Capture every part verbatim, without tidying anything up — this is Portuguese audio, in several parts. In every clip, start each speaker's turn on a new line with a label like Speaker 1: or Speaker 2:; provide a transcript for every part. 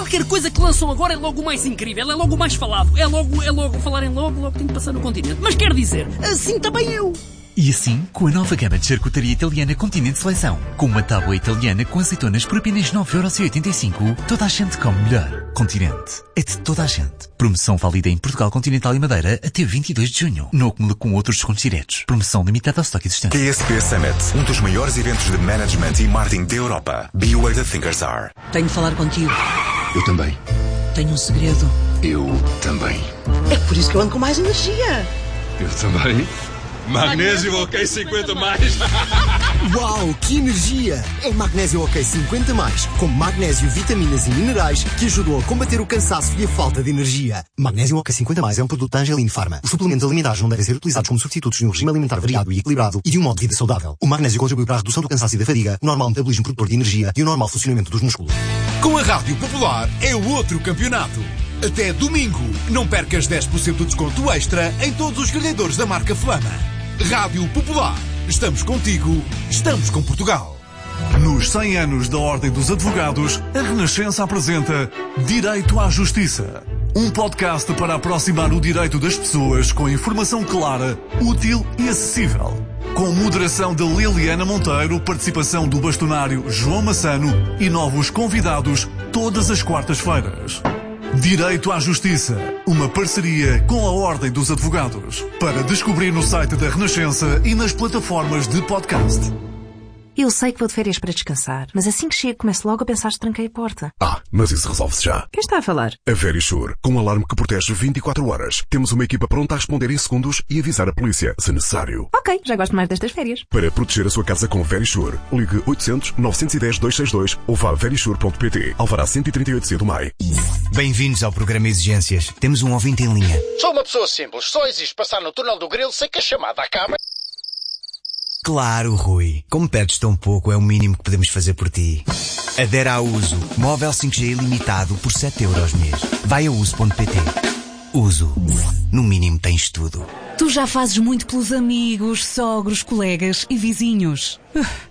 Speaker 1: Qualquer coisa que lançam agora é logo o mais incrível, é logo o mais falado, é logo, é logo falarem logo, logo tem que passar no continente. Mas quer dizer, assim também eu.
Speaker 2: E assim, com a nova gama de charcutaria italiana Continente Seleção, com uma tábua italiana com azeitonas por apenas nove euros e oitenta e cinco, toda a gente come melhor. Continente. É de toda a gente. Promoção válida em Portugal Continental e Madeira até vinte e dois de junho. Não acumula com outros descontos diretos. Promoção limitada ao estoque existente.
Speaker 3: Q S P Summit, um dos maiores eventos de management e marketing da Europa. Be where the thinkers are.
Speaker 4: Tenho de falar contigo.
Speaker 5: Eu também.
Speaker 4: Tenho um segredo.
Speaker 5: Eu também.
Speaker 4: É por isso que eu ando com mais energia.
Speaker 5: Eu também.
Speaker 6: Magnésio OK cinquenta mais.
Speaker 7: Uau, que energia! É Magnésio OK cinquenta mais, com magnésio, vitaminas e minerais que ajudam a combater o cansaço e a falta de energia. Magnésio OK cinquenta mais é um produto da Angelini Pharma. Os suplementos alimentares não devem ser utilizados como substitutos de um regime alimentar variado e equilibrado e de um modo de vida saudável. O magnésio contribui para a redução do cansaço e da fadiga, o normal metabolismo produtor de energia e o normal funcionamento dos músculos.
Speaker 8: Com a Rádio Popular é o outro campeonato. Até domingo, não percas dez por cento de desconto extra em todos os carregadores da marca Flama. Rádio Popular. Estamos contigo, estamos com Portugal.
Speaker 9: Nos cem anos da Ordem dos Advogados, a Renascença apresenta Direito à Justiça. Um podcast para aproximar o direito das pessoas com informação clara, útil e acessível. Com moderação de Liliana Monteiro, participação do bastonário João Massano e novos convidados todas as quartas-feiras. Direito à Justiça, uma parceria com a Ordem dos Advogados. Para descobrir no site da Renascença e nas plataformas de podcast.
Speaker 10: Eu sei que vou de férias para descansar, mas assim que chego começo logo a pensar se tranquei a porta.
Speaker 5: Ah, mas isso resolve-se já.
Speaker 10: Quem está a falar?
Speaker 5: A Verisure, com um alarme que protege vinte e quatro horas. Temos uma equipa pronta a responder em segundos e avisar a polícia, se necessário.
Speaker 10: Ok, já gosto mais destas férias.
Speaker 5: Para proteger a sua casa com Verisure, ligue oitocentos, novecentos e dez, duzentos e sessenta e dois ou vá a verisure ponto pt. Alvará cento e trinta e oito C do M A I.
Speaker 11: Bem-vindos ao programa Exigências. Temos um ouvinte em linha.
Speaker 12: Sou uma pessoa simples. Só existe passar no túnel do Grilo sem que a chamada acabe.
Speaker 11: Claro, Rui. Como pedes tão pouco, é o mínimo que podemos fazer por ti. Adere à Uso. Móvel cinco G ilimitado por sete euros mês. Vai a uso ponto pt. Uso. No mínimo tens tudo.
Speaker 13: Tu já fazes muito pelos amigos, sogros, colegas e vizinhos.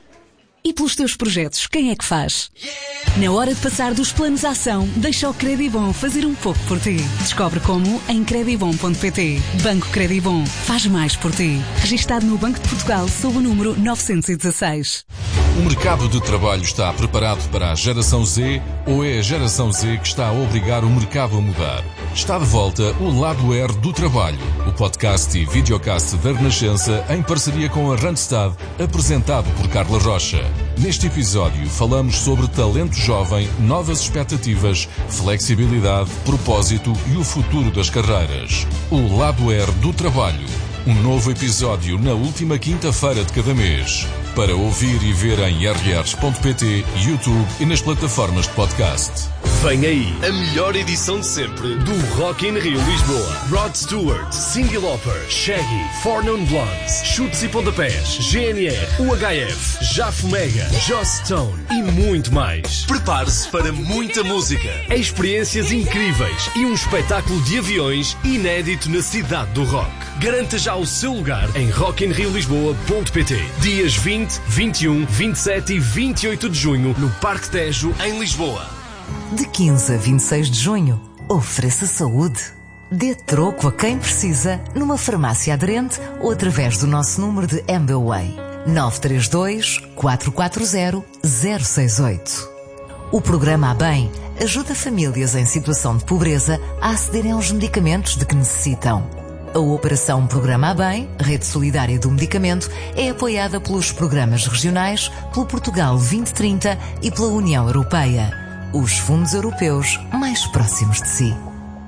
Speaker 13: E pelos teus projetos, quem é que faz? Na hora de passar dos planos à ação, deixa o Credibom fazer um pouco por ti. Descobre como em credibom ponto pt. Banco Credibom. Faz mais por ti. Registado no Banco de Portugal sob o número novecentos e dezasseis.
Speaker 14: O mercado de trabalho está preparado para a geração Z ou é a geração Z que está a obrigar o mercado a mudar? Está de volta o Lado R do Trabalho, o podcast e videocast da Renascença em parceria com a Randstad, apresentado por Carla Rocha. Neste episódio falamos sobre talento jovem, novas expectativas, flexibilidade, propósito e o futuro das carreiras. O Lado R do Trabalho. Um novo episódio na última quinta-feira de cada mês. Para ouvir e ver em r r ponto pt, YouTube e nas plataformas de podcast.
Speaker 15: Vem aí a melhor edição de sempre do Rock in Rio Lisboa. Rod Stewart, Cyndi Lauper, Shaggy, Four Non Blondes, Chutes e Pontapés, G N R, U H F, Jafo Mega, Joss Stone e muito mais. Prepare-se para muita música, experiências incríveis e um espetáculo de aviões inédito na cidade do rock. Garanta já o seu lugar em rock in rio lisboa ponto pt. Dias vinte, vinte e um, vinte e sete e vinte e oito de junho no Parque Tejo, em Lisboa.
Speaker 16: De quinze a vinte e seis de junho, ofereça saúde. Dê troco a quem precisa numa farmácia aderente ou através do nosso número de Amway nove três dois, quatro quatro zero, zero seis oito. O programa A Bem ajuda famílias em situação de pobreza a acederem aos medicamentos de que necessitam. A Operação Programa A Bem, Rede Solidária do Medicamento, é apoiada pelos programas regionais, pelo Portugal vinte trinta e pela União Europeia. Os fundos europeus mais próximos de si.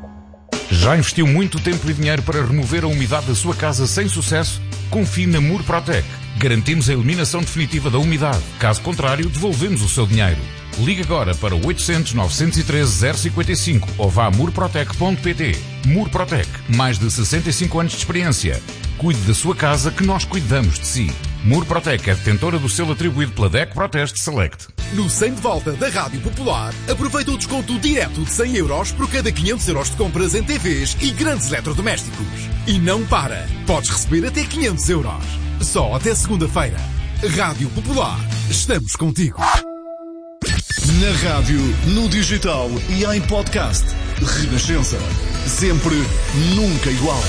Speaker 17: Já investiu muito tempo e dinheiro para remover a umidade da sua casa sem sucesso? Confie na Murprotec. Garantimos a eliminação definitiva da umidade. Caso contrário, devolvemos o seu dinheiro. Ligue agora para oitocentos, novecentos e treze, zero cinquenta e cinco ou vá a murprotec ponto pt. Murprotec. Mais de sessenta e cinco anos de experiência. Cuide da sua casa que nós cuidamos de si. Murprotec é detentora do selo atribuído pela D E C Proteste Select.
Speaker 8: No cem de volta da Rádio Popular, aproveita o desconto direto de cem euros por cada quinhentos euros de compras em T Vs e grandes eletrodomésticos. E não para. Podes receber até quinhentos euros. Só até segunda-feira. Rádio Popular. Estamos contigo.
Speaker 9: Na rádio, no digital e em podcast. Renascença. Sempre, nunca igual.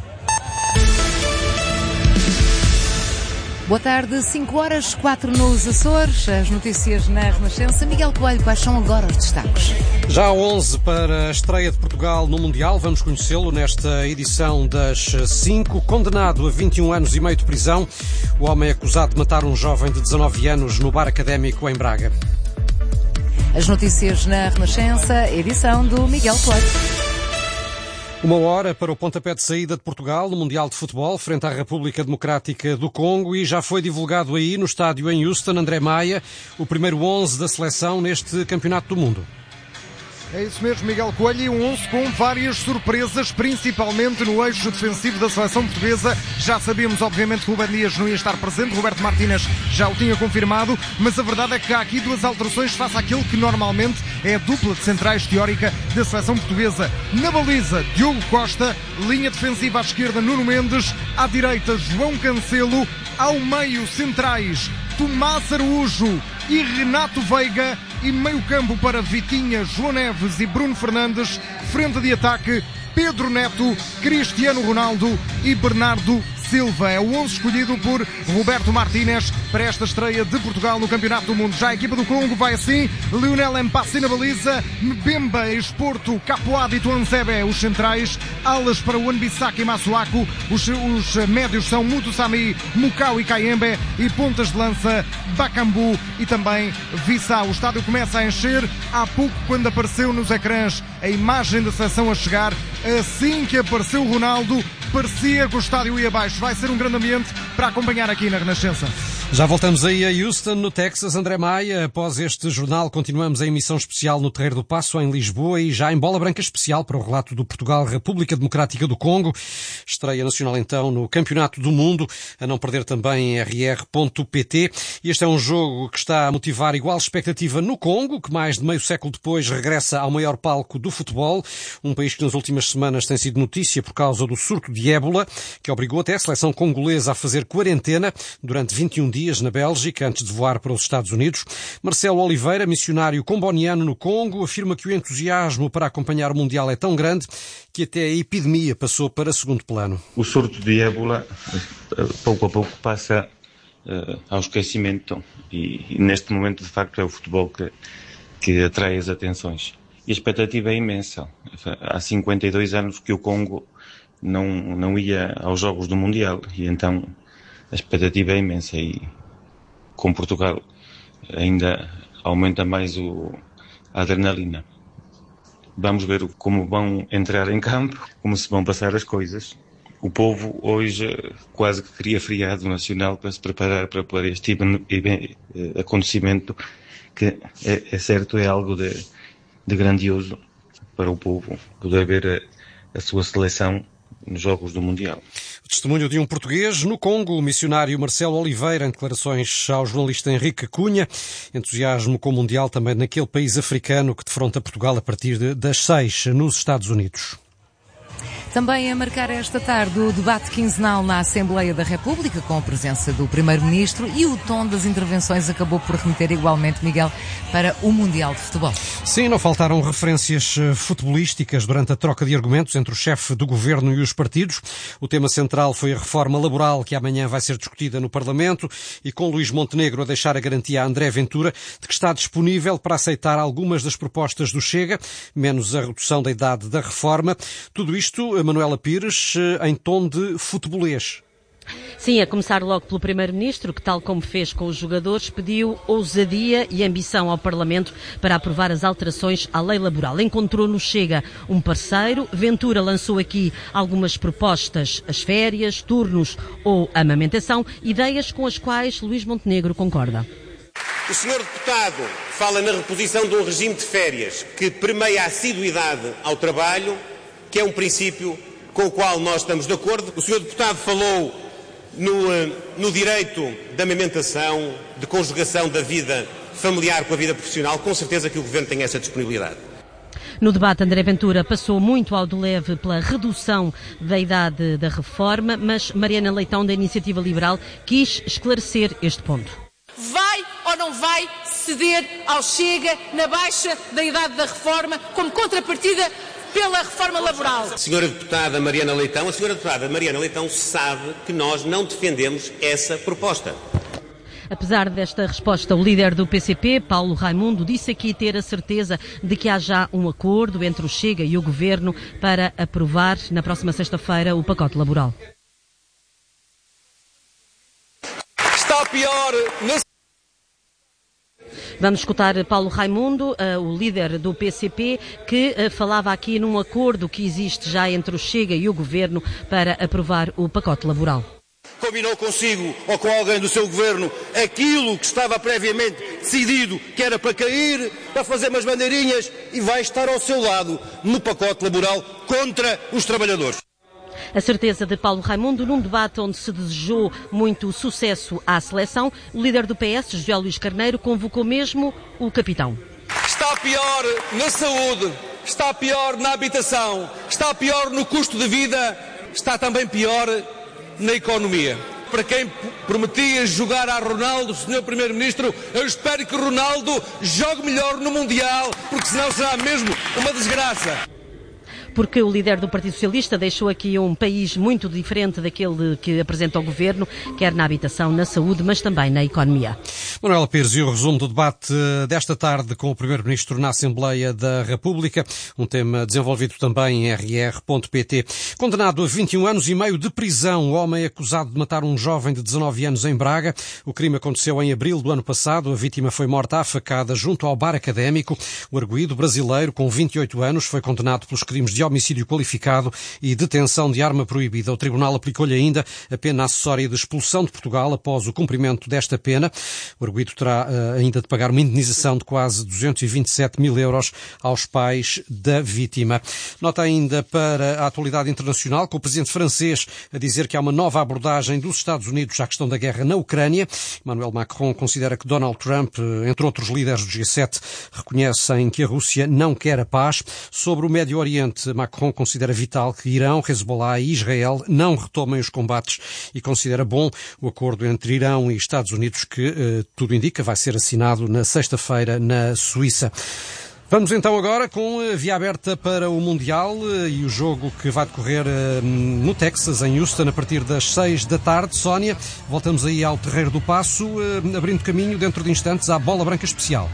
Speaker 16: Boa tarde, cinco horas, quatro nos Açores. As notícias na Renascença. Miguel Coelho, quais são agora os destaques?
Speaker 18: Já há onze para a estreia de Portugal no Mundial. Vamos conhecê-lo nesta edição das cinco. Condenado a vinte e um anos e meio de prisão, o homem é acusado de matar um jovem de dezanove anos no bar académico em Braga.
Speaker 16: As notícias na Renascença, edição do Miguel Coelho.
Speaker 18: Uma hora para o pontapé de saída de Portugal no Mundial de Futebol, frente à República Democrática do Congo, e já foi divulgado aí no estádio em Houston, André Maia, o primeiro onze da seleção neste Campeonato do Mundo.
Speaker 19: É isso mesmo, Miguel Coelho, e um onze com várias surpresas, principalmente no eixo defensivo da seleção portuguesa. Já sabíamos, obviamente, que o Rubén Dias não ia estar presente, Roberto Martínez já o tinha confirmado, mas a verdade é que há aqui duas alterações face àquilo que normalmente é a dupla de centrais teórica da seleção portuguesa. Na baliza, Diogo Costa, linha defensiva à esquerda, Nuno Mendes, à direita, João Cancelo, ao meio, centrais, Tomás Araújo e Renato Veiga, e meio campo para Vitinha, João Neves e Bruno Fernandes, frente de ataque, Pedro Neto, Cristiano Ronaldo e Bernardo Silva. É o onze escolhido por Roberto Martínez para esta estreia de Portugal no Campeonato do Mundo. Já a equipa do Congo vai assim: Lionel Mpassi na baliza, Mbemba, Esporto, Capoado e Tuanzebe, os centrais, alas para Wan-Bissaka e Masuaku, os, os médios são Mutusami, Mukau e Kayembe, e pontas de lança Bakambu e também Vissau. O estádio começa a encher. Há pouco, quando apareceu nos ecrãs a imagem da seleção a chegar, assim que apareceu o Ronaldo, parecia que o estádio ia abaixo. Vai ser um grande ambiente para acompanhar aqui na Renascença.
Speaker 18: Já voltamos aí a Houston, no Texas, André Maia. Após este jornal, continuamos a emissão especial no Terreiro do Paço, em Lisboa, e já em bola branca especial para o relato do Portugal, República Democrática do Congo. Estreia nacional, então, no Campeonato do Mundo, a não perder também em r r ponto p t. E este é um jogo que está a motivar igual expectativa no Congo, que mais de meio século depois regressa ao maior palco do futebol. Um país que nas últimas semanas tem sido notícia por causa do surto de ébola, que obrigou até a seleção congolesa a fazer quarentena durante vinte e um dias na Bélgica, antes de voar para os Estados Unidos. Marcelo Oliveira, missionário comboniano no Congo, afirma que o entusiasmo para acompanhar o Mundial é tão grande que até a epidemia passou para segundo plano.
Speaker 20: O surto de ébola, pouco a pouco, passa uh, ao esquecimento, e, e neste momento, de facto, é o futebol que, que atrai as atenções. E a expectativa é imensa. Há cinquenta e dois anos que o Congo não, não ia aos Jogos do Mundial, e então a expectativa é imensa, e com Portugal ainda aumenta mais o, a adrenalina. Vamos ver como vão entrar em campo, como se vão passar as coisas. O povo hoje quase que queria feriado nacional para se preparar para, para este tipo de acontecimento, que é, é certo, é algo de, de grandioso para o povo poder ver a, a sua seleção nos Jogos do Mundial.
Speaker 18: O testemunho de um português no Congo, o missionário Marcelo Oliveira, em declarações ao jornalista Henrique Cunha. Entusiasmo com o Mundial também naquele país africano que defronta Portugal a partir de, das seis, nos Estados Unidos.
Speaker 16: Também a marcar esta tarde o debate quinzenal na Assembleia da República, com a presença do Primeiro-Ministro, e o tom das intervenções acabou por remeter igualmente, Miguel, para o Mundial de Futebol.
Speaker 18: Sim, não faltaram referências futebolísticas durante a troca de argumentos entre o chefe do Governo e os partidos. O tema central foi a reforma laboral, que amanhã vai ser discutida no Parlamento, e com Luís Montenegro a deixar a garantia a André Ventura de que está disponível para aceitar algumas das propostas do Chega, menos a redução da idade da reforma. Tudo isto, Manuela Pires, em tom de futebolês.
Speaker 21: Sim, a começar logo pelo Primeiro-Ministro, que, tal como fez com os jogadores, pediu ousadia e ambição ao Parlamento para aprovar as alterações à lei laboral. Encontrou no Chega um parceiro. Ventura lançou aqui algumas propostas: as férias, turnos ou amamentação, ideias com as quais Luís Montenegro concorda.
Speaker 22: O senhor deputado fala na reposição de um regime de férias que permeia a assiduidade ao trabalho, que é um princípio com o qual nós estamos de acordo. O senhor deputado falou no, no direito da amamentação, de conjugação da vida familiar com a vida profissional. Com certeza que o Governo tem essa disponibilidade.
Speaker 21: No debate, André Ventura passou muito ao de leve pela redução da idade da reforma, mas Mariana Leitão, da Iniciativa Liberal, quis esclarecer este ponto.
Speaker 23: Vai
Speaker 1: ou não vai ceder ao Chega na baixa da idade da reforma como contrapartida pela reforma laboral?
Speaker 22: Senhora Deputada Mariana Leitão, a Senhora Deputada Mariana Leitão sabe que nós não defendemos essa proposta.
Speaker 21: Apesar desta resposta, o líder do P C P, Paulo Raimundo, disse aqui ter a certeza de que há já um acordo entre o Chega e o Governo para aprovar na próxima sexta-feira o pacote laboral.
Speaker 2: Está pior... Na...
Speaker 21: Vamos escutar Paulo Raimundo, uh, o líder do P C P, que uh, falava aqui num acordo que existe já entre o Chega e o Governo para aprovar o pacote laboral.
Speaker 2: Combinou consigo ou com alguém do seu governo aquilo que estava previamente decidido que era para cair, para fazer umas bandeirinhas e vai estar ao seu lado no pacote laboral contra os trabalhadores.
Speaker 21: A certeza de Paulo Raimundo num debate onde se desejou muito sucesso à seleção. O líder do P S, José Luís Carneiro, convocou mesmo o capitão.
Speaker 2: Está pior na saúde, está pior na habitação, está pior no custo de vida, está também pior na economia. Para quem prometia jogar a Ronaldo, senhor Primeiro-Ministro, eu espero que Ronaldo jogue melhor no Mundial, porque senão será mesmo uma desgraça.
Speaker 21: Porque o líder do Partido Socialista deixou aqui um país muito diferente daquele que apresenta o Governo, quer na habitação, na saúde, mas também na economia.
Speaker 18: Manuela Pires e o resumo do debate desta tarde com o Primeiro-Ministro na Assembleia da República, um tema desenvolvido também em r r ponto p t. Condenado a vinte e um anos e meio de prisão, o homem acusado de matar um jovem de dezanove anos em Braga. O crime aconteceu em abril do ano passado. A vítima foi morta à facada junto ao bar académico. O arguido brasileiro, com vinte e oito anos, foi condenado pelos crimes de homicídio qualificado e detenção de arma proibida. O tribunal aplicou-lhe ainda a pena acessória de expulsão de Portugal após o cumprimento desta pena. O arguido terá uh, ainda de pagar uma indenização de quase duzentos e vinte e sete mil euros aos pais da vítima. Nota ainda para a atualidade internacional, com o presidente francês a dizer que há uma nova abordagem dos Estados Unidos à questão da guerra na Ucrânia. Emmanuel Macron considera que Donald Trump, entre outros líderes do G sete, reconhecem que a Rússia não quer a paz. Sobre o Médio Oriente, Macron considera vital que Irão, Hezbollah e Israel não retomem os combates e considera bom o acordo entre Irão e Estados Unidos que, eh, tudo indica, vai ser assinado na sexta-feira na Suíça. Vamos então agora com a via aberta para o Mundial e o jogo que vai decorrer no Texas, em Houston, a partir das seis da tarde. Sónia, voltamos aí ao Terreiro do Paço, abrindo caminho dentro de instantes à Bola Branca Especial.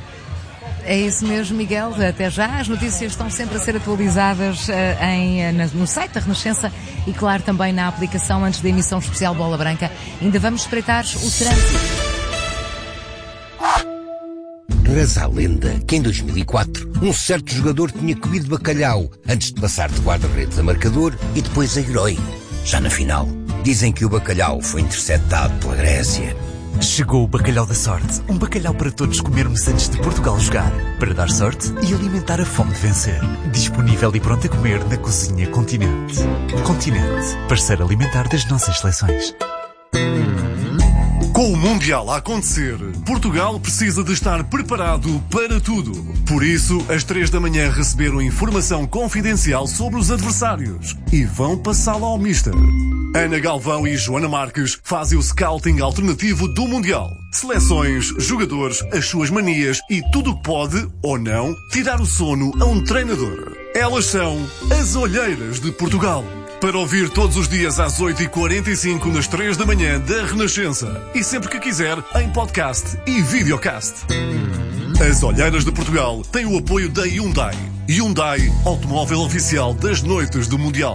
Speaker 16: É isso mesmo, Miguel. Até já. As notícias estão sempre a ser atualizadas uh, em, uh, no site da Renascença e, claro, também na aplicação antes da emissão especial Bola Branca. Ainda vamos espreitar o trânsito.
Speaker 23: Reza a lenda que em dois mil e quatro um certo jogador tinha comido bacalhau antes de passar de guarda-redes a marcador e depois a herói. Já na final, dizem que o bacalhau foi interceptado pela Grécia.
Speaker 24: Chegou o Bacalhau da Sorte, um bacalhau para todos comermos antes de Portugal jogar, para dar sorte e alimentar a fome de vencer. Disponível e pronto a comer na Cozinha Continente. Continente, parceiro alimentar das nossas seleções.
Speaker 9: Com o Mundial a acontecer, Portugal precisa de estar preparado para tudo. Por isso, às três da manhã receberam informação confidencial sobre os adversários e vão passá-la ao Mister. Ana Galvão e Joana Marques fazem o scouting alternativo do Mundial. Seleções, jogadores, as suas manias e tudo o que pode, ou não, tirar o sono a um treinador. Elas são as Olheiras de Portugal. Para ouvir todos os dias às oito e quarenta e cinco nas três da manhã da Renascença. E sempre que quiser, em podcast e videocast. As Olheiras de Portugal têm o apoio da Hyundai. Hyundai, automóvel oficial das noites do Mundial.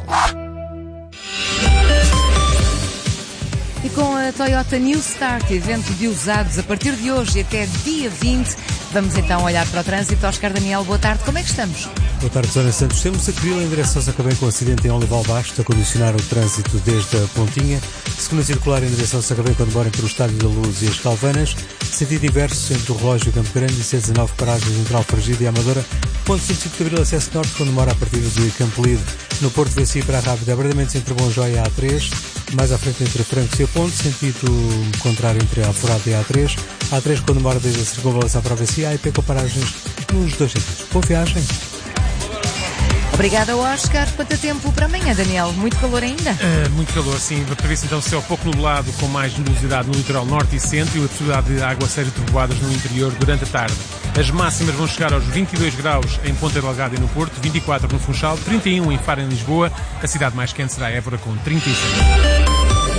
Speaker 16: E com a Toyota New Start, evento de usados a partir de hoje até dia vinte, vamos então olhar para o trânsito. Oscar Daniel, boa tarde, como é que estamos?
Speaker 25: Boa tarde, Zona Santos. Temos a Cril em direção a Sacavém com acidente em Olival Baixo, a condicionar o trânsito desde a Pontinha. Segunda circular em direção a Sacavém quando mora entre o Estádio da Luz e as Calvanas. Sentido inverso entre o Relógio e o Campo Grande e C dezanove paragens entre Alfragide e Amadora. Ponto vinte e cinco de Abril, acesso norte quando mora a partir de Campo Lido. No Porto Vencia para a Rápida, abradamentos entre Bom Joia e A três. Mais à frente entre Francos e a Ponte, sentido contrário entre a Alforada e a A três. A três quando mora desde a Circunvalação para a Vencia. A I P com paragens nos dois sentidos. Boa viagem.
Speaker 3: Obrigada, Oscar. Quanto tempo para amanhã, Daniel? Muito calor ainda?
Speaker 4: Uh, muito calor, sim. Prevê-se então céu pouco nublado, com mais nebulosidade no litoral norte e centro e a possibilidade de aguaceiros e trovoadas no interior durante a tarde. As máximas vão chegar aos vinte e dois graus em Ponta Delgada e no Porto, vinte e quatro no Funchal, trinta e um em Faro, em Lisboa. A cidade mais quente será Évora, com trinta e seis.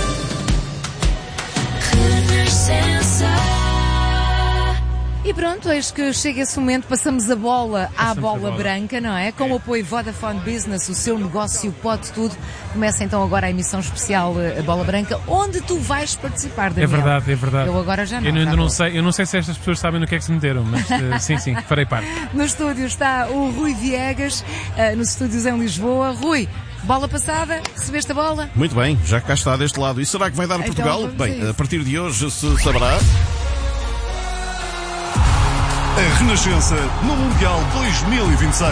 Speaker 3: E pronto, eis que chega esse momento, passamos a bola à bola, bola branca, não é? Com é. o apoio Vodafone Business, o seu negócio pode tudo. Começa então agora a emissão especial a Bola Branca, onde tu vais participar, Daniel.
Speaker 4: É verdade, é verdade.
Speaker 3: Eu agora já não.
Speaker 4: Eu, não,
Speaker 3: tá
Speaker 4: não sei, eu não sei se estas pessoas sabem no que é que se meteram, mas uh, sim, sim, farei parte.
Speaker 3: No estúdio está o Rui Viegas, uh, nos estúdios em Lisboa. Rui, bola passada, recebeste a bola?
Speaker 6: Muito bem, já cá está deste lado. E será que vai dar a Portugal?
Speaker 3: Então,
Speaker 6: bem, a, a partir de hoje se saberá.
Speaker 9: A Renascença no Mundial dois mil e vinte e seis.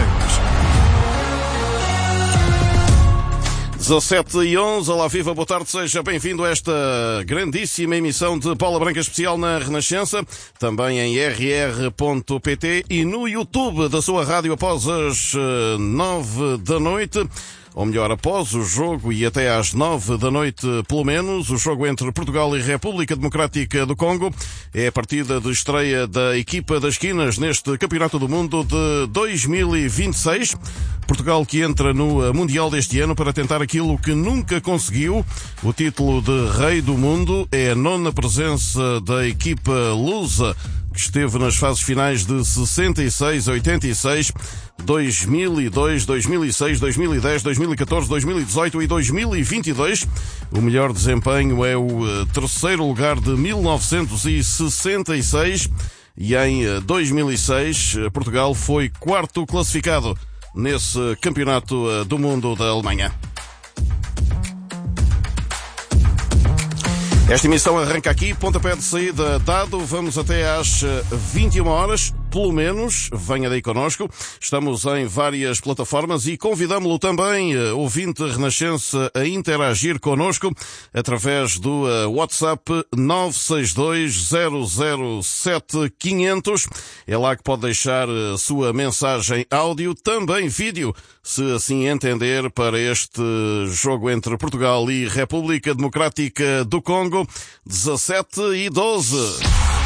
Speaker 6: dezassete e onze, olá viva, boa tarde, seja bem-vindo a esta grandíssima emissão de Bola Branca especial na Renascença, também em r r ponto p t e no YouTube da sua rádio após as nove da noite. Ou melhor, após o jogo e até às nove da noite, pelo menos, o jogo entre Portugal e República Democrática do Congo é a partida de estreia da equipa das esquinas neste Campeonato do Mundo de dois mil e vinte e seis. Portugal que entra no Mundial deste ano para tentar aquilo que nunca conseguiu. O título de Rei do Mundo é a nona presença da equipa lusa, que esteve nas fases finais de sessenta e seis, oitenta e seis, dois mil e dois, dois mil e seis, dois mil e dez, dois mil e catorze, dois mil e dezoito e dois mil e vinte e dois. O melhor desempenho é o terceiro lugar de mil novecentos e sessenta e seis e em dois mil e seis Portugal foi quarto classificado nesse Campeonato do Mundo da Alemanha. Esta emissão arranca aqui, pontapé de saída dado, vamos até às vinte e uma horas, pelo menos, venha daí connosco. Estamos em várias plataformas e convidamo-lo também, ouvinte Renascença, a interagir connosco através do WhatsApp nove seis dois zero zero sete quinhentos. É lá que pode deixar a sua mensagem áudio, também vídeo, se assim entender, para este jogo entre Portugal e República Democrática do Congo. dezassete e doze.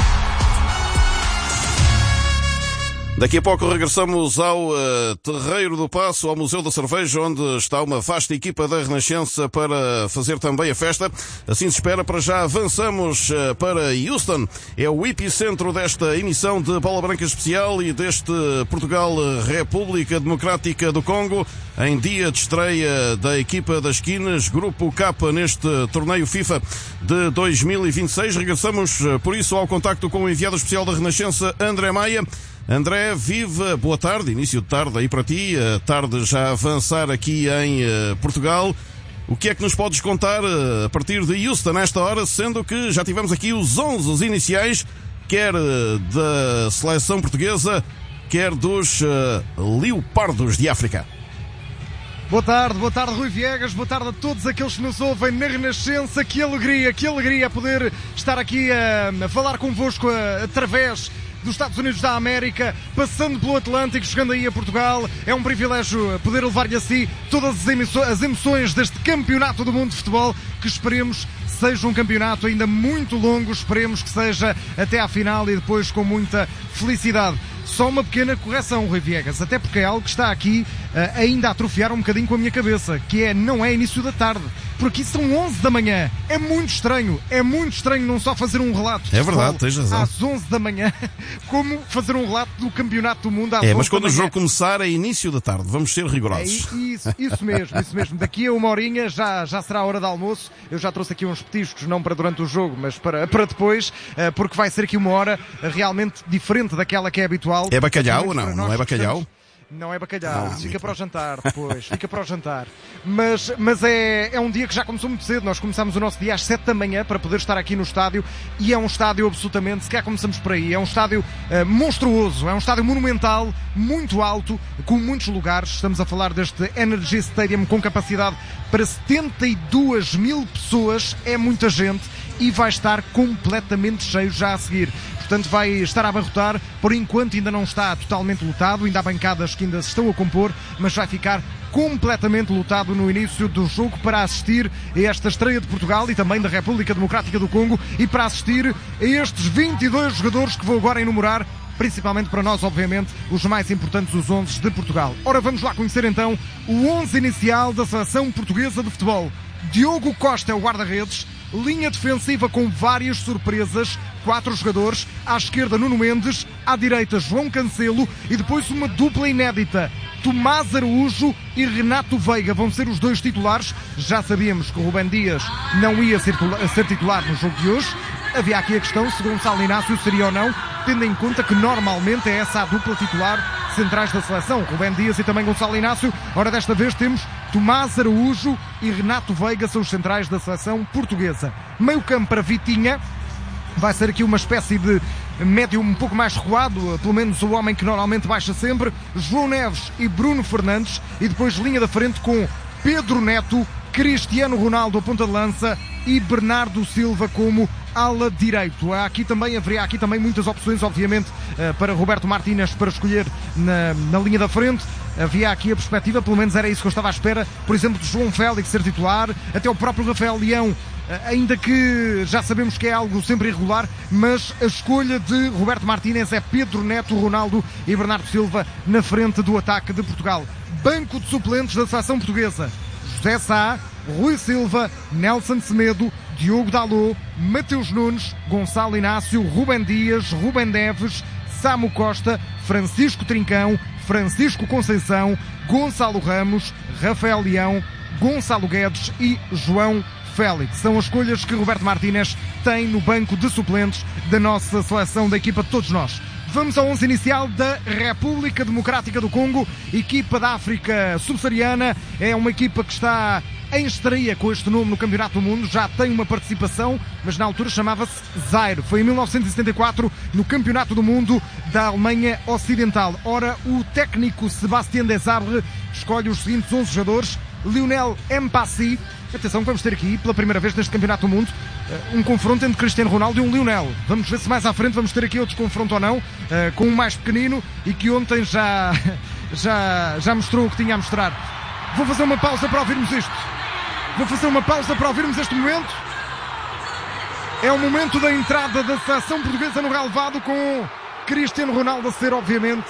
Speaker 6: Daqui a pouco regressamos ao uh, Terreiro do Paço, ao Museu da Cerveja, onde está uma vasta equipa da Renascença para fazer também a festa. Assim se espera. Para já avançamos uh, para Houston. É o epicentro desta emissão de Bola Branca especial e deste Portugal República Democrática do Congo, em dia de estreia da equipa das esquinas, Grupo K, neste torneio FIFA de dois mil e vinte e seis. Regressamos, uh, por isso, ao contacto com o enviado especial da Renascença, André Maia. André, viva, boa tarde, início de tarde aí para ti, a tarde já a avançar aqui em uh, Portugal. O que é que nos podes contar uh, a partir de Houston nesta hora, sendo que já tivemos aqui os onze iniciais, quer uh, da seleção portuguesa, quer dos uh, Leopardos de África?
Speaker 19: Boa tarde, boa tarde Rui Viegas, boa tarde a todos aqueles que nos ouvem na Renascença. Que alegria, que alegria poder estar aqui a, a falar convosco a, através dos Estados Unidos da América, passando pelo Atlântico, chegando aí a Portugal. É um privilégio poder levar-lhe a si todas as, emo- as emoções deste Campeonato do Mundo de Futebol, que esperemos seja um campeonato ainda muito longo, esperemos que seja até à final e depois com muita felicidade. Só uma pequena correção, Rui Viegas, até porque é algo que está aqui uh, ainda a atrofiar um bocadinho com a minha cabeça, que é, não é início da tarde, porque aqui são onze da manhã. É muito estranho, é muito estranho não só fazer um relato de
Speaker 6: é verdade, tens razão,
Speaker 19: às onze da manhã, como fazer um relato do Campeonato do Mundo às
Speaker 6: é,
Speaker 19: onze
Speaker 6: mas quando
Speaker 19: da manhã.
Speaker 6: o jogo começar é início da tarde, vamos ser rigorosos.
Speaker 19: É isso, isso mesmo, isso mesmo. Daqui a uma horinha já, já será a hora de almoço. Eu já trouxe aqui uns petiscos, não para durante o jogo, mas para, para depois, porque vai ser aqui uma hora realmente diferente daquela que é habitual.
Speaker 6: É bacalhau ou não? Não é bacalhau?
Speaker 19: Não é bacalhau,
Speaker 6: ah,
Speaker 19: fica para o jantar depois, fica para o jantar. Mas, mas é, é um dia que já começou muito cedo. Nós começámos o nosso dia às sete da manhã para poder estar aqui no estádio, e é um estádio absolutamente, se calhar começamos por aí, é um estádio uh, monstruoso, é um estádio monumental, muito alto, com muitos lugares. Estamos a falar deste Energy Stadium com capacidade para setenta e duas mil pessoas, é muita gente, e vai estar completamente cheio já a seguir. portanto vai estar a abarrotar. Por enquanto ainda não está totalmente lotado, ainda há bancadas que ainda se estão a compor, mas vai ficar completamente lotado no início do jogo para assistir a esta estreia de Portugal e também da República Democrática do Congo e para assistir a estes vinte e dois jogadores que vou agora enumerar, principalmente para nós, obviamente, os mais importantes, os onze de Portugal. Ora, vamos lá conhecer então o onze inicial da seleção portuguesa de futebol. Diogo Costa é o guarda-redes, linha defensiva com várias surpresas, quatro jogadores, à esquerda Nuno Mendes, à direita João Cancelo e depois uma dupla inédita, Tomás Araújo e Renato Veiga vão ser os dois titulares. Já sabíamos que o Rubén Dias não ia ser titular no jogo de hoje. Havia aqui a questão se Gonçalo Inácio seria ou não, tendo em conta que normalmente é essa a dupla titular centrais da seleção, Rubén Dias e também Gonçalo Inácio. Ora, desta vez temos Tomás Araújo e Renato Veiga, são os centrais da seleção portuguesa. Meio campo para Vitinha, vai ser aqui uma espécie de médio um pouco mais recuado, pelo menos o homem que normalmente baixa sempre, João Neves e Bruno Fernandes, e depois linha da frente com Pedro Neto, Cristiano Ronaldo a ponta de lança e Bernardo Silva como ala direito. Há aqui também, haveria aqui também muitas opções, obviamente, para Roberto Martínez para escolher na, na linha da frente. Havia aqui a perspectiva, pelo menos era isso que eu estava à espera, por exemplo, de João Félix ser titular, até o próprio Rafael Leão, ainda que já sabemos que é algo sempre irregular, mas a escolha de Roberto Martínez é Pedro Neto, Ronaldo e Bernardo Silva na frente do ataque de Portugal. Banco de suplentes da seleção portuguesa: José Sá, Rui Silva, Nelson Semedo, Diogo Dalot, Mateus Nunes, Gonçalo Inácio, Rubén Dias, Rubén Neves, Samu Costa, Francisco Trincão, Francisco Conceição, Gonçalo Ramos, Rafael Leão, Gonçalo Guedes e João Félix. São as escolhas que Roberto Martínez tem no banco de suplentes da nossa seleção, da equipa de todos nós. Vamos ao onze inicial da República Democrática do Congo, equipa da África Subsaariana. É uma equipa que está em estreia com este nome no Campeonato do Mundo, já tem uma participação, mas na altura chamava-se Zaire. Foi em mil novecentos e setenta e quatro no Campeonato do Mundo da Alemanha Ocidental. Ora, o técnico Sébastien Desabre escolhe os seguintes onze jogadores: Lionel Mpassi. Atenção, vamos ter aqui, pela primeira vez neste Campeonato do Mundo, um confronto entre Cristiano Ronaldo e um Lionel. Vamos ver se mais à frente vamos ter aqui outros confrontos ou não, com um mais pequenino e que ontem já, já, já mostrou o que tinha a mostrar. Vou fazer uma pausa para ouvirmos isto. Vou fazer uma pausa para ouvirmos este momento. É o momento da entrada da seleção portuguesa no relevado, com Cristiano Ronaldo a ser, obviamente,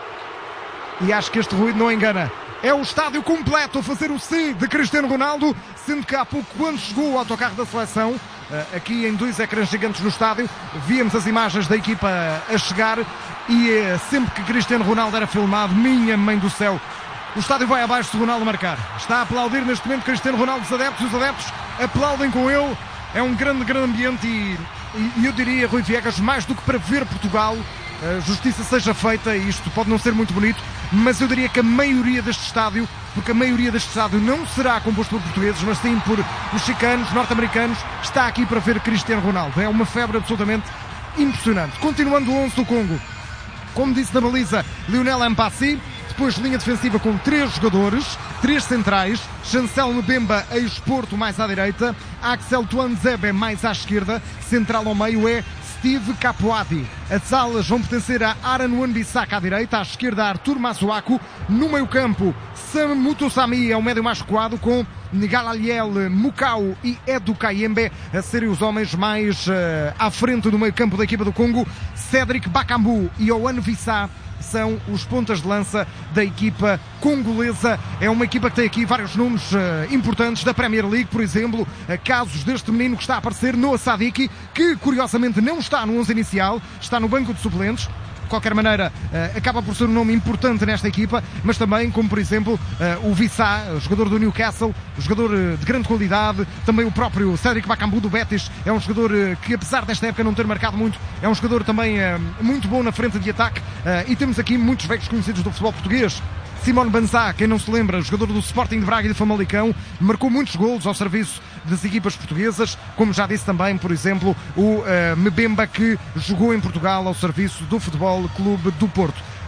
Speaker 19: e acho que este ruído não engana, é o estádio completo a fazer o C de Cristiano Ronaldo, sendo que há pouco, quando chegou o autocarro da seleção, aqui em dois ecrãs gigantes no estádio, víamos as imagens da equipa a chegar e sempre que Cristiano Ronaldo era filmado, minha mãe do céu, o estádio vai abaixo de Ronaldo marcar. Está a aplaudir neste momento Cristiano Ronaldo, os adeptos, os adeptos aplaudem com ele. É um grande, grande ambiente e, e eu diria, Rui Viegas, mais do que para ver Portugal, a justiça seja feita, e isto pode não ser muito bonito, mas eu diria que a maioria deste estádio, porque a maioria deste estádio não será composto por portugueses, mas sim por mexicanos, norte-americanos, está aqui para ver Cristiano Ronaldo. É uma febre absolutamente impressionante. Continuando o onze do Congo, como disse na baliza, Lionel Mpassi. Depois linha defensiva com três jogadores, três centrais: Chancel Mbemba, ex-Porto, mais à direita, Axel Tuanzebe mais à esquerda, central ao meio é Steve Capuati. As alas vão pertencer a Aran Wan-Bissaka à direita, à esquerda Arthur Masuaku, no meio campo Sam Mutosami é o médio mais recuado, com Nigalaliel Mukau e Edu Kayembe a serem os homens mais uh, à frente do meio campo da equipa do Congo. Cédric Bakambu e Owen Wissa são os pontas de lança da equipa congolesa. É uma equipa que tem aqui vários nomes uh, importantes da Premier League, por exemplo, uh, casos deste menino que está a aparecer, Noah Sadiki, que curiosamente não está no onze inicial, está no banco de suplentes. De qualquer maneira, uh, acaba por ser um nome importante nesta equipa, mas também, como por exemplo, uh, o Wissa, jogador do Newcastle, jogador uh, de grande qualidade, também o próprio Cédric Bakambu do Betis, é um jogador uh, que, apesar desta época não ter marcado muito, é um jogador também uh, muito bom na frente de ataque, uh, e temos aqui muitos velhos conhecidos do futebol português. Simone Banzá, quem não se lembra, jogador do Sporting de Braga e de Famalicão, marcou muitos golos ao serviço das equipas portuguesas, como já disse também, por exemplo, o uh, Mbemba, que jogou em Portugal ao serviço do Futebol Clube do Porto.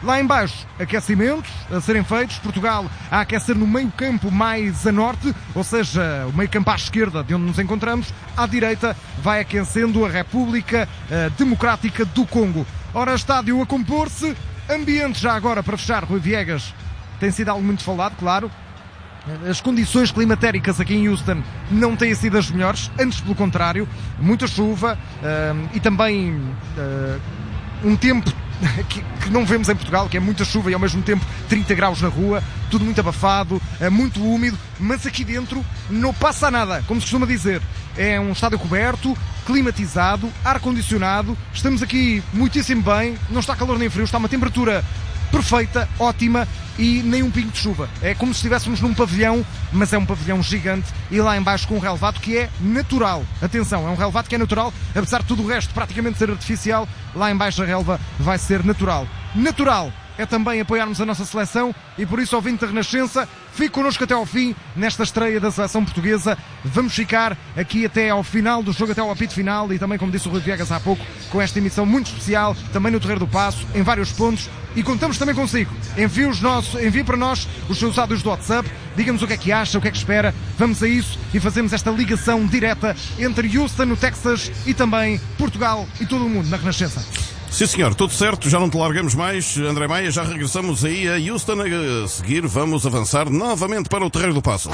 Speaker 19: Lá em baixo, aquecimentos a serem feitos. Portugal a aquecer no meio campo mais a norte, ou seja, o meio campo à esquerda de onde nos encontramos. À direita vai aquecendo a República Democrática do Congo. Ora, estádio a compor-se. Ambiente já agora para fechar, Rui Viegas. Tem sido algo muito falado, claro. As condições climatéricas aqui em Houston não têm sido as melhores, antes pelo contrário, muita chuva uh, e também uh, um tempo que, que não vemos em Portugal, que é muita chuva e ao mesmo tempo trinta graus na rua, tudo muito abafado, uh, muito úmido, mas aqui dentro não passa nada, como se costuma dizer. É um estádio coberto, climatizado, ar-condicionado, estamos aqui muitíssimo bem, não está calor nem frio, está uma temperatura perfeita, ótima e nem um pingo de chuva. É como se estivéssemos num pavilhão, mas é um pavilhão gigante e lá em baixo com um relevado que é natural. Atenção, é um relevado que é natural, apesar de tudo o resto praticamente ser artificial, lá em baixo a relva vai ser natural. Natural é também apoiarmos a nossa seleção e por isso, ouvinte da Renascença, fique connosco até ao fim nesta estreia da seleção portuguesa. Vamos ficar aqui até ao final do jogo, até ao apito final e também, como disse o Rui Viegas há pouco, com esta emissão muito especial, também no Terreiro do Paço, em vários pontos. E contamos também consigo. Envie, os nossos, envie para nós os seus áudios do WhatsApp, diga-nos o que é que acha, o que é que espera. Vamos a isso e fazemos esta ligação direta entre Houston, no Texas, e também Portugal e todo o mundo na Renascença.
Speaker 6: Sim, senhor, tudo certo, já não te largamos mais, André Maia, já regressamos aí a Houston. A seguir vamos avançar novamente para o Terreiro do Paço.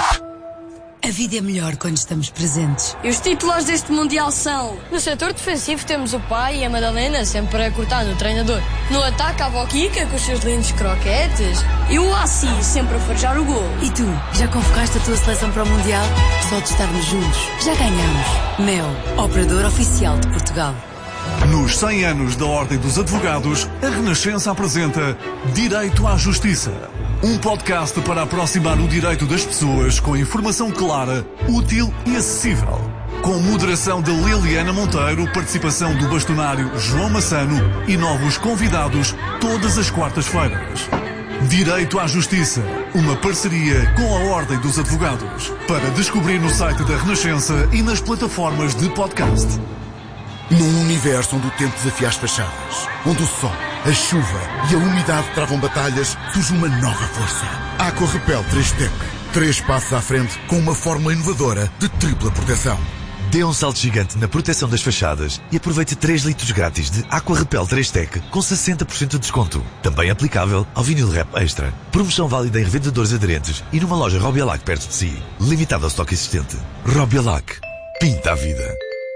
Speaker 5: A vida é melhor quando estamos presentes.
Speaker 7: E os títulos deste Mundial são: no setor defensivo temos o pai e a Madalena sempre a cortar no treinador. No ataque a avó Kika com os seus lindos croquetes. E o Assi sempre a farejar o gol.
Speaker 5: E tu, já convocaste a tua seleção para o Mundial? Só de estarmos juntos, já ganhamos. Mel, operador oficial de Portugal.
Speaker 9: Nos cem anos da Ordem dos Advogados, a Renascença apresenta Direito à Justiça. Um podcast para aproximar o direito das pessoas com informação clara, útil e acessível. Com moderação de Liliana Monteiro, participação do bastonário João Massano e novos convidados todas as quartas-feiras. Direito à Justiça, uma parceria com a Ordem dos Advogados. Para descobrir no site da Renascença e nas plataformas de podcast.
Speaker 10: Num universo onde o tempo desafia as fachadas, onde o sol, a chuva e a umidade travam batalhas, surge uma nova força. Aqua Repel três Tech. Três passos à frente com uma fórmula inovadora de tripla proteção.
Speaker 24: Dê um salto gigante na proteção das fachadas e aproveite três litros grátis de Aqua Repel três Tech com sessenta por cento de desconto. Também aplicável ao vinil Rep Extra. Promoção válida em revendedores aderentes e numa loja Robialac perto de si. Limitado ao estoque existente. Robialac. Pinta a vida.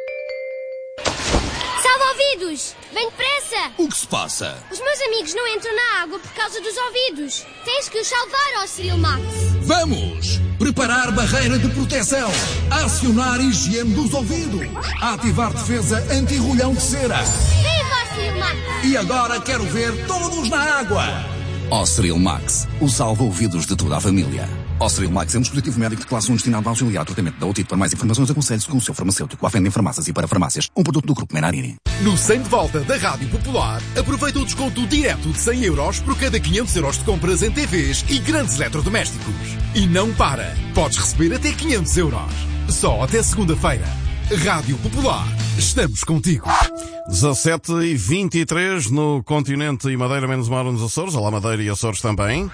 Speaker 11: Ouvidos! Vem depressa!
Speaker 12: O que se passa?
Speaker 11: Os meus amigos não entram na água por causa dos ouvidos. Tens que os salvar, ó Cyril Max.
Speaker 12: Vamos! Preparar barreira de proteção. Acionar higiene dos ouvidos. Ativar defesa anti-rolhão de cera.
Speaker 11: Viva, Cyril Max!
Speaker 12: E agora quero ver todos na água. Ó Cyril Max, o salva-ouvidos de toda a família. Ó Cyril Max é um dispositivo médico de classe um destinado a auxiliar tratamento da otite. Para mais informações, aconselhe-se com o seu farmacêutico. À venda em farmácias e para farmácias. Um produto do Grupo Menarini.
Speaker 8: No cem de volta da Rádio Popular, aproveita o desconto direto de cem euros por cada quinhentos euros de compras em T Vs e grandes eletrodomésticos. E não para. Podes receber até quinhentos euros. Só até segunda-feira. Rádio Popular. Estamos contigo.
Speaker 6: dezassete e vinte e três no continente e Madeira menos uma hora nos Açores. Olá, Madeira e Açores também.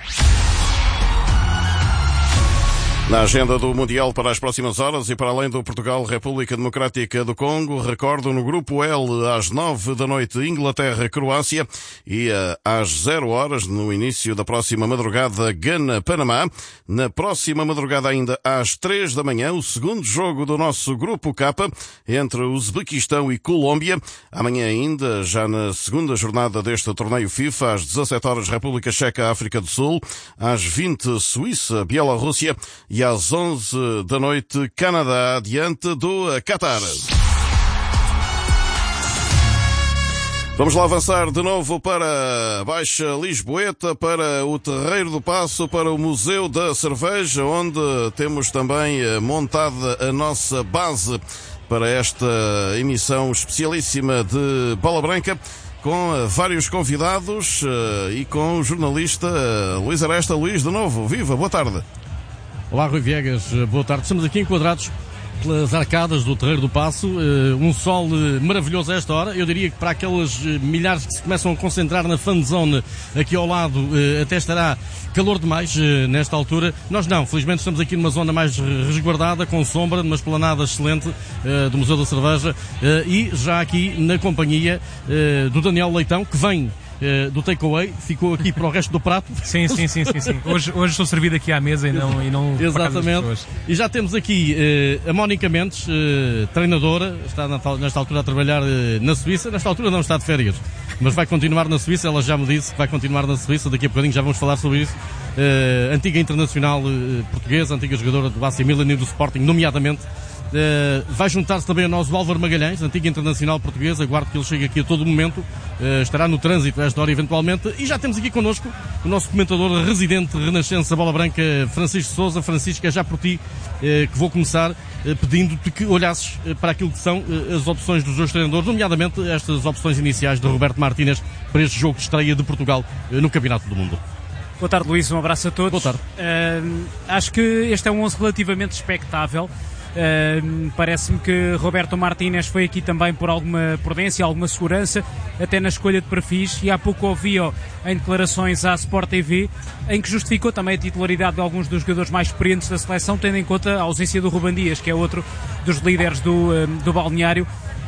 Speaker 6: Na agenda do Mundial para as próximas horas e para além do Portugal, República Democrática do Congo, recordo no Grupo L às nove da noite Inglaterra-Croácia e às zero horas no início da próxima madrugada Gana-Panamá. Na próxima madrugada ainda às três da manhã o segundo jogo do nosso Grupo K entre Uzbequistão e Colômbia. Amanhã ainda, já na segunda jornada deste torneio FIFA, às dezassete horas República Checa, África do Sul, às vinte Suíça, Bielorrússia e às onze da noite, Canadá, diante do Qatar. Vamos lá avançar de novo para a Baixa Lisboeta, para o Terreiro do Paço, para o Museu da Cerveja, onde temos também montada a nossa base para esta emissão especialíssima de Bola Branca, com vários convidados e com o jornalista Luís Aresta. Luís, de novo, viva, boa tarde.
Speaker 26: Olá, Rui Viegas, boa tarde. Estamos aqui enquadrados
Speaker 13: pelas arcadas do Terreiro do Paço, um sol maravilhoso a esta hora. Eu diria que para aquelas milhares que se começam a concentrar na fan zone aqui ao lado, até estará calor demais nesta altura. Nós não, felizmente estamos aqui numa zona mais resguardada, com sombra, numa esplanada excelente do Museu da Cerveja, e já aqui na companhia do Daniel Leitão, que vem Uh, do takeaway, ficou aqui para o resto do prato.
Speaker 4: Sim, sim, sim, sim, sim. Hoje, hoje estou servido aqui à mesa e não, e não
Speaker 13: Exatamente. E já temos aqui uh, a Mónica Mendes, uh, treinadora, está na, nesta altura a trabalhar uh, na Suíça. Nesta altura não está de férias, mas vai continuar na Suíça. Ela já me disse que vai continuar na Suíça. Daqui a bocadinho já vamos falar sobre isso. Uh, antiga internacional uh, portuguesa, antiga jogadora do A C Milan e do Sporting, nomeadamente. Uh, vai juntar-se também a nós o Álvaro Magalhães, antiga internacional portuguesa. Aguardo que ele chegue aqui a todo momento. Uh, estará no trânsito a esta hora eventualmente. E já temos aqui connosco o nosso comentador residente renascença Bola Branca, Francisco Sousa. Francisco, é já por ti uh, que vou começar uh, pedindo-te que olhasses uh, para aquilo que são uh, as opções dos dois treinadores, nomeadamente estas opções iniciais de Roberto Martínez para este jogo de estreia de Portugal uh, no Campeonato do Mundo.
Speaker 14: Boa tarde, Luís, um abraço a todos.
Speaker 13: Boa tarde.
Speaker 14: Uh, acho que este é um onze relativamente expectável. Uh, parece-me que Roberto Martínez foi aqui também por alguma prudência, alguma segurança, até na escolha de perfis, e há pouco ouvi-o em declarações à Sport T V, em que justificou também a titularidade de alguns dos jogadores mais experientes da seleção, tendo em conta a ausência do Ruben Dias, que é outro dos líderes do, uh, do balneário,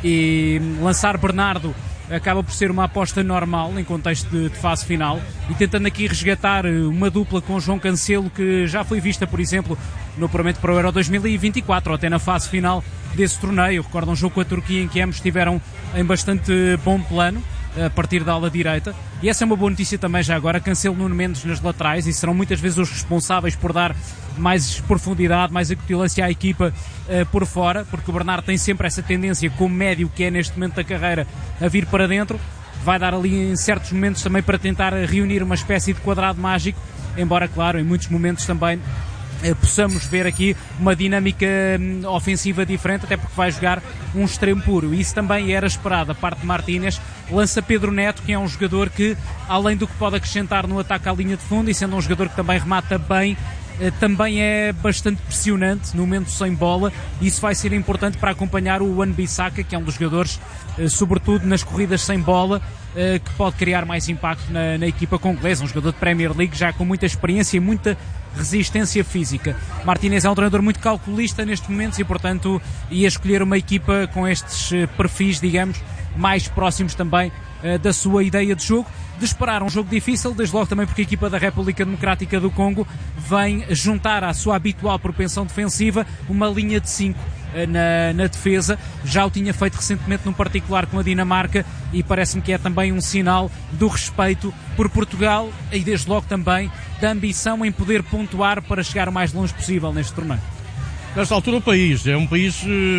Speaker 14: e lançar Bernardo acaba por ser uma aposta normal em contexto de, de fase final, e tentando aqui resgatar uma dupla com João Cancelo, que já foi vista, por exemplo, no apuramento para o Euro dois mil e vinte e quatro, ou até na fase final desse torneio. Recordo um jogo com a Turquia em que ambos estiveram em bastante bom plano, a partir da ala direita, e essa é uma boa notícia também já agora. Cancelo, Nuno Mendes nas laterais, e serão muitas vezes os responsáveis por dar mais profundidade, mais acutilância à equipa uh, por fora, porque o Bernardo tem sempre essa tendência, como médio que é neste momento da carreira, a vir para dentro. Vai dar ali em certos momentos também para tentar reunir uma espécie de quadrado mágico, embora, claro, em muitos momentos também Uh, possamos ver aqui uma dinâmica um, ofensiva diferente, até porque vai jogar um extremo puro, e isso também era esperado da parte de Martínez. Lança Pedro Neto, que é um jogador que, além do que pode acrescentar no ataque à linha de fundo, e sendo um jogador que também remata bem, uh, também é bastante pressionante no momento sem bola, e isso vai ser importante para acompanhar o Wan-Bissaka, que é um dos jogadores, uh, sobretudo nas corridas sem bola, uh, que pode criar mais impacto na, na equipa congolesa, um jogador de Premier League já com muita experiência e muita resistência física. Martínez é um treinador muito calculista nestes momentos e, portanto, ia escolher uma equipa com estes perfis, digamos, mais próximos também uh, da sua ideia de jogo. De esperar um jogo difícil, desde logo também porque a equipa da República Democrática do Congo vem juntar à sua habitual propensão defensiva uma linha de cinco Na, na defesa. Já o tinha feito recentemente num particular com a Dinamarca, e parece-me que é também um sinal do respeito por Portugal e desde logo também da ambição em poder pontuar para chegar o mais longe possível neste torneio.
Speaker 13: Nesta altura o país é um país,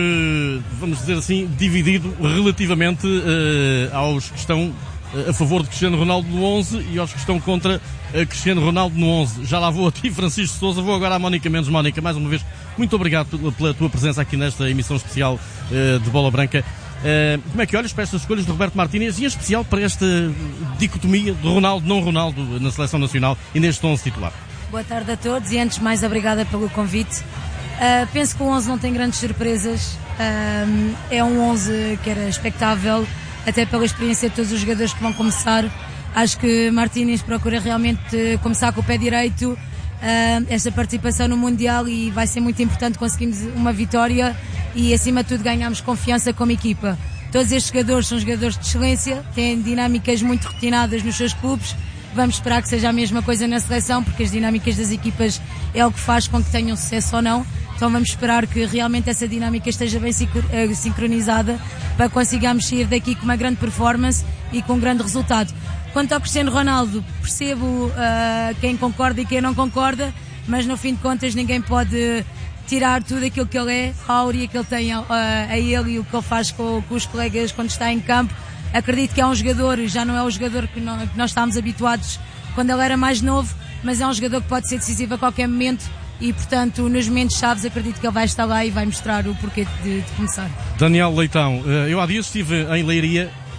Speaker 13: vamos dizer assim, dividido relativamente aos que estão a favor de Cristiano Ronaldo no onze e aos que estão contra Cristiano Ronaldo no onze. Já lá vou a ti, Francisco Sousa, vou agora à Mónica Mendes. Mónica, mais uma vez, muito obrigado pela tua presença aqui nesta emissão especial uh, de Bola Branca. Uh, como é que olhas para estas escolhas de Roberto Martínez, e em especial para esta dicotomia de Ronaldo-não Ronaldo na Seleção Nacional e neste onze titular?
Speaker 15: Boa tarde a todos, e antes de mais, obrigada pelo convite. Uh, penso que o onze não tem grandes surpresas. Uh, é um onze que era expectável, até pela experiência de todos os jogadores que vão começar. Acho que Martínez procura realmente começar com o pé direito uh, esta participação no Mundial, e vai ser muito importante conseguirmos uma vitória e, acima de tudo, ganharmos confiança como equipa. Todos estes jogadores são jogadores de excelência, têm dinâmicas muito rotinadas nos seus clubes. Vamos esperar que seja a mesma coisa na seleção, porque as dinâmicas das equipas é o que faz com que tenham sucesso ou não. Então vamos esperar que realmente essa dinâmica esteja bem sincronizada para consigamos sair daqui com uma grande performance e com um grande resultado. Quanto ao Cristiano Ronaldo, percebo uh, quem concorda e quem não concorda, mas no fim de contas ninguém pode tirar tudo aquilo que ele é, a áurea que ele tem uh, a ele e o que ele faz com, com os colegas quando está em campo. Acredito que é um jogador, já não é o jogador que, não, que nós estávamos habituados quando ele era mais novo, mas é um jogador que pode ser decisivo a qualquer momento. E, portanto, nos momentos chaves acredito que ele vai estar lá e vai mostrar o porquê de, de começar.
Speaker 13: Daniel Leitão, eu há dias estive em Leiria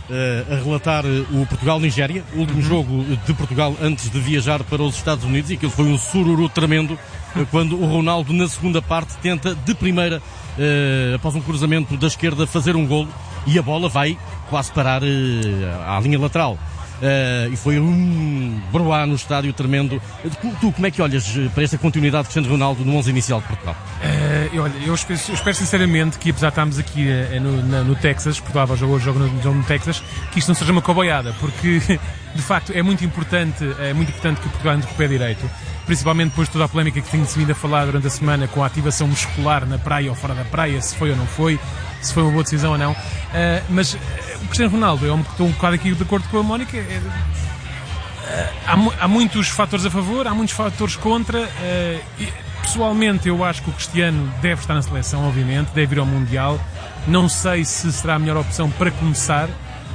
Speaker 13: a relatar o Portugal-Nigéria, o último uhum. jogo de Portugal antes de viajar para os Estados Unidos, e aquilo foi um sururu tremendo quando o Ronaldo, na segunda parte, tenta de primeira, uh, após um cruzamento da esquerda, fazer um golo, e a bola vai quase parar uh, à linha lateral. Uh, e foi um broá no estádio tremendo. Tu, como é que olhas para esta continuidade de Cristiano Ronaldo no onze inicial de Portugal?
Speaker 4: Uh, olha, eu espero, eu espero sinceramente que, apesar de estarmos aqui uh, no, na, no Texas, Portugal jogou o jogo no, no Texas, que isto não seja uma coboiada, porque de facto é muito importante, é muito importante que Portugal ande com o pé direito, principalmente depois de toda a polémica que tem-se vindo a falar durante a semana com a ativação muscular na praia ou fora da praia, se foi ou não foi, se foi uma boa decisão ou não. Uh, mas uh, o Cristiano Ronaldo, eu estou um bocado aqui de acordo com a Mónica, é, uh, há, há muitos fatores a favor, há muitos fatores contra. Uh, e, pessoalmente, eu acho que o Cristiano deve estar na seleção, obviamente, deve ir ao Mundial. Não sei se será a melhor opção para começar.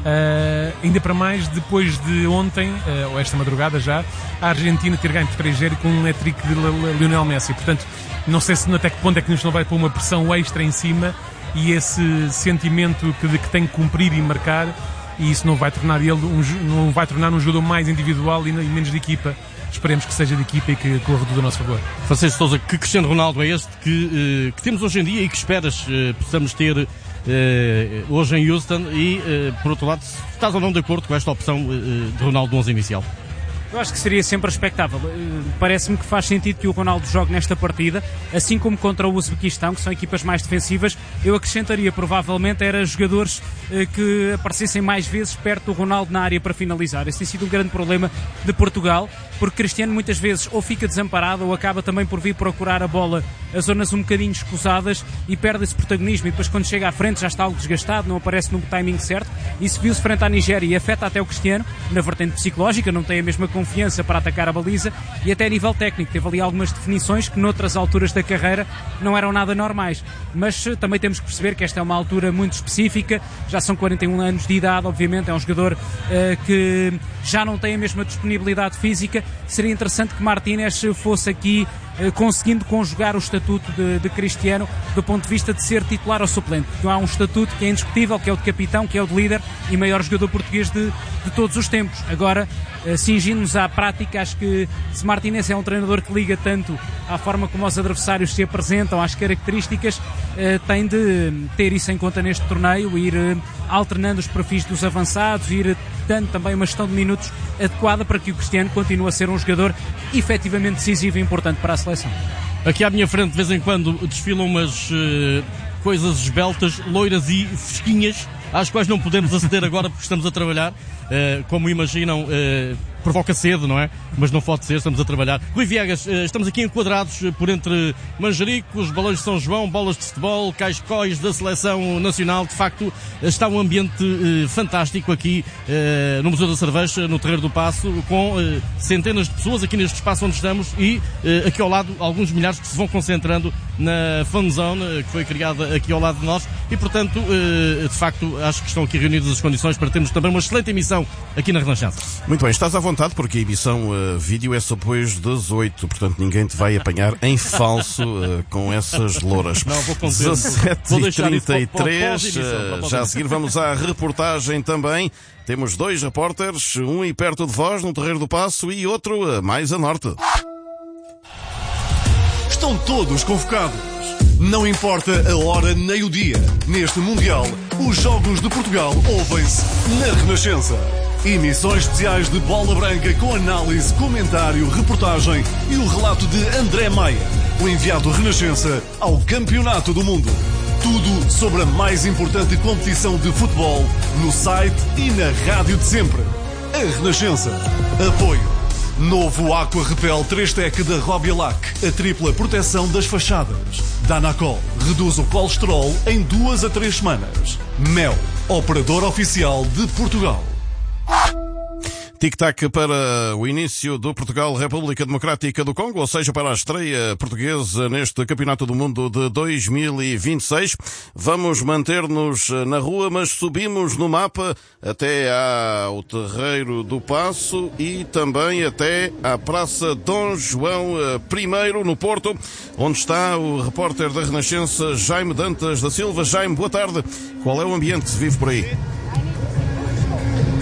Speaker 4: Uh, ainda para mais depois de ontem, uh, ou esta madrugada já, a Argentina ter ganho por três zero com um hat-trick de Lionel Messi. Portanto, não sei se até que ponto é que nos não vai pôr uma pressão extra em cima, e esse sentimento que, de que tem que cumprir e marcar, e isso não vai tornar ele um, não vai tornar um jogador mais individual e menos de equipa. Esperemos que seja de equipa e que corra tudo a nosso favor.
Speaker 13: Francisco Sousa, que Cristiano Ronaldo é este que, que temos hoje em dia e que esperas possamos ter Uh, hoje em Houston? E uh, por outro lado, estás ou não de acordo com esta opção uh, de Ronaldo no onze inicial?
Speaker 14: Eu acho que seria sempre expectável. Parece-me que faz sentido que o Ronaldo jogue nesta partida, assim como contra o Uzbequistão, que são equipas mais defensivas. Eu acrescentaria, provavelmente, era jogadores eh, que aparecessem mais vezes perto do Ronaldo na área para finalizar. Esse tem sido um grande problema de Portugal, porque Cristiano muitas vezes ou fica desamparado ou acaba também por vir procurar a bola a zonas um bocadinho escusadas e perde esse protagonismo, e depois quando chega à frente já está algo desgastado, não aparece no timing certo. Isso viu-se frente à Nigéria e afeta até o Cristiano na vertente psicológica, não tem a mesma confiança para atacar a baliza, e até a nível técnico teve ali algumas definições que noutras alturas da carreira não eram nada normais. Mas também temos que perceber que esta é uma altura muito específica, já são quarenta e um anos de idade, obviamente é um jogador uh, que já não tem a mesma disponibilidade física. Seria interessante que Martínez fosse aqui uh, conseguindo conjugar o estatuto de, de Cristiano do ponto de vista de ser titular ou suplente. Então, há um estatuto que é indiscutível, que é o de capitão, que é o de líder e maior jogador português de, de todos os tempos. Agora, uh, cingindo-nos à prática, acho que se Martínez é um treinador que liga tanto à forma como os adversários se apresentam, às características, uh, tem de ter isso em conta neste torneio, ir uh, alternando os perfis dos avançados, ir dando também uma gestão de minutos adequada para que o Cristiano continue a ser um jogador efetivamente decisivo e importante para a seleção.
Speaker 13: Aqui à minha frente, de vez em quando, desfilam umas uh, coisas esbeltas, loiras e fresquinhas, às quais não podemos aceder agora porque estamos a trabalhar. Uh, como imaginam, uh, provoca sede, não é? Mas não pode ser, estamos a trabalhar. Rui Viegas, uh, estamos aqui enquadrados uh, por entre manjericos, balões de São João, bolas de futebol, cascóis da seleção nacional. De facto, uh, está um ambiente uh, fantástico aqui uh, no Museu da Cerveja, no Terreiro do Paço, com uh, centenas de pessoas aqui neste espaço onde estamos, e uh, aqui ao lado alguns milhares que se vão concentrando na Fun Zone, uh, que foi criada aqui ao lado de nós, e portanto, uh, de facto, acho que estão aqui reunidas as condições para termos também uma excelente emissão aqui na Renascença.
Speaker 6: Muito bem, estás à vontade, porque a emissão uh, vídeo é só depois das oito, portanto ninguém te vai apanhar em falso uh, com essas louras.
Speaker 13: Não, vou conter.
Speaker 6: dezassete e trinta e três, uh, já a seguir vamos à reportagem também. Temos dois repórteres, um aí perto de vós, no Terreiro do Paço, e outro uh, mais a norte.
Speaker 9: Estão todos convocados. Não importa a hora nem o dia. Neste Mundial, os Jogos de Portugal ouvem-se na Renascença. Emissões especiais de Bola Branca com análise, comentário, reportagem e o relato de André Maia, o enviado Renascença ao Campeonato do Mundo. Tudo sobre a mais importante competição de futebol no site e na rádio de sempre. A Renascença. Apoio. Novo Aqua Repel três Tec da Robialac, a tripla proteção das fachadas. Danacol reduz o colesterol em duas a três semanas. Mel, operador oficial de Portugal.
Speaker 6: Tic-tac para o início do Portugal-República Democrática do Congo, ou seja, para a estreia portuguesa neste Campeonato do Mundo de dois mil e vinte e seis. Vamos manter-nos na rua, mas subimos no mapa até ao Terreiro do Paço e também até à Praça Dom João I, no Porto, onde está o repórter da Renascença, Jaime Dantas da Silva. Jaime, boa tarde. Qual é o ambiente que se vive por aí?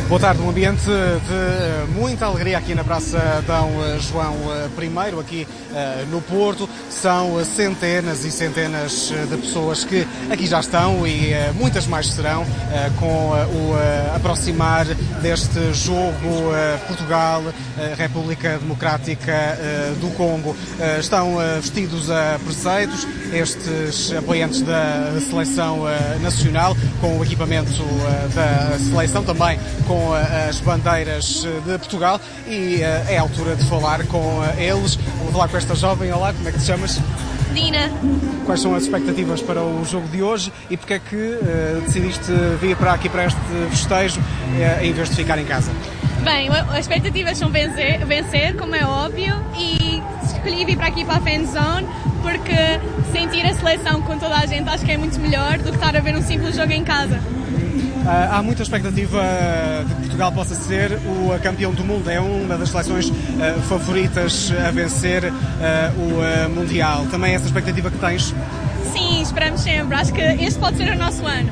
Speaker 19: Boa tarde, um ambiente de muita alegria aqui na Praça Dom João I, aqui uh, no Porto. São centenas e centenas de pessoas que aqui já estão e uh, muitas mais serão uh, com uh, o uh, aproximar deste jogo uh, Portugal-República Democrática uh, do Congo. Uh, estão uh, vestidos a preceitos estes apoiantes da seleção uh, nacional, com o equipamento uh, da seleção, também com com as bandeiras de Portugal, e uh, é a altura de falar com uh, eles. Vou falar com esta jovem. Olá, como é que te chamas?
Speaker 1: Dina.
Speaker 19: Quais são as expectativas para o jogo de hoje e porque é que uh, decidiste vir para aqui para este festejo uh, em vez de ficar em casa?
Speaker 1: Bem, as expectativas são vencer, vencer, como é óbvio, e escolhi vir para aqui para a Fan Zone porque sentir a seleção com toda a gente acho que é muito melhor do que estar a ver um simples jogo em casa.
Speaker 19: Uh, há muita expectativa de que Portugal possa ser o campeão do mundo. É uma das seleções uh, favoritas a vencer uh, o uh, Mundial. Também é essa expectativa que tens?
Speaker 1: Sim, esperamos sempre. Acho que este pode ser o nosso ano.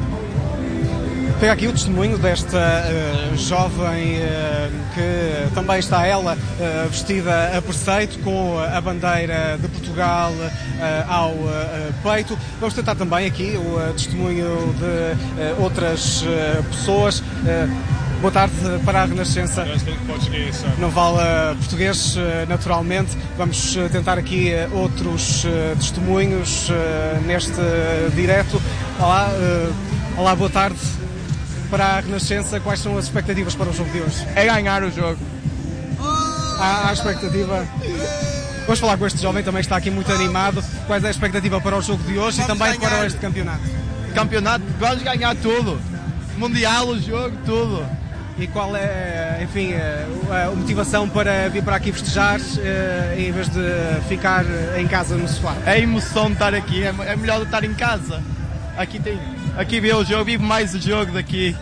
Speaker 19: Pega aqui o testemunho desta uh, jovem uh, que também está ela uh, vestida a preceito, com a bandeira de Portugal uh, ao uh, peito. Vamos tentar também aqui o uh, testemunho de uh, outras uh, pessoas. Uh, boa tarde para a Renascença. Não vale uh, português, uh, naturalmente. Vamos uh, tentar aqui uh, outros uh, testemunhos uh, neste uh, direto. Olá, uh, olá, boa tarde. Para a Renascença, quais são as expectativas para o jogo de hoje?
Speaker 2: É ganhar o jogo.
Speaker 19: Há, há expectativa. Vamos falar com este jovem, também está aqui muito animado. Qual é a expectativa para o jogo de hoje vamos e também ganhar. Para este campeonato?
Speaker 2: Campeonato, vamos ganhar tudo. Mundial, o jogo, tudo.
Speaker 19: E qual é, enfim, a motivação para vir para aqui festejar em vez de ficar em casa no sofá?
Speaker 2: É a emoção de estar aqui, é melhor de estar em casa. Aqui tem... Aqui vê o jogo, vive mais o jogo daqui.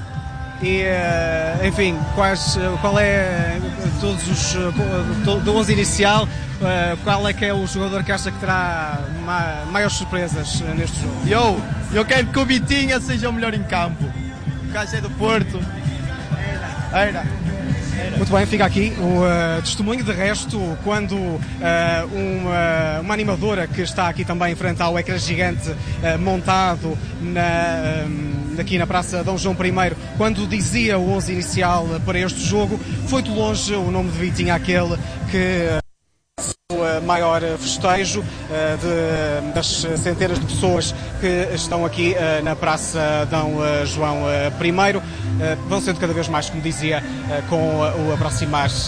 Speaker 19: E, enfim, quais, qual é, todos os, do onze inicial, qual é que é o jogador que acha que terá maiores surpresas neste jogo?
Speaker 2: Eu, eu quero que o Vitinha seja o melhor em campo. O gajo é do Porto. Era. Era.
Speaker 19: Muito bem, fica aqui o uh, testemunho. De resto, quando uh, uma, uma animadora que está aqui também em frente ao ecrã gigante uh, montado na, um, aqui na Praça Dom João I, quando dizia o onze inicial para este jogo, foi de longe o nome de Vitinha aquele que... Uh, o maior festejo uh, de, das centenas de pessoas que estão aqui uh, na Praça Dom uh, João uh, I. Uh, vão sendo cada vez mais, como dizia, uh, com uh, o aproximar